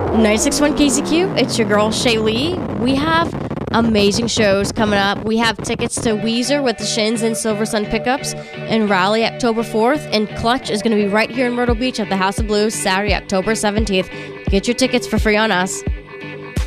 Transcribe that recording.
961 KCQ, it's your girl Shaylee. We have amazing shows coming up. We have tickets to Weezer with the Shins and Silver Sun Pickups in Raleigh, October 4th, and Clutch is going to be right here in Myrtle Beach at the House of Blues Saturday, October 17th. Get your tickets for free on us.